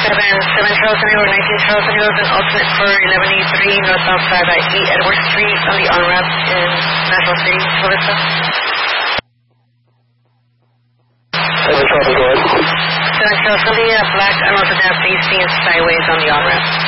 Charles Avenue, 19 Charles Avenue, an alternate for 1183 North South Side by 8 Edward Street on the on-ramp in National City, Chula Vista. 7 Charles, go ahead. 7 Charles, black unorthodox AC and sideways on the on-ramp.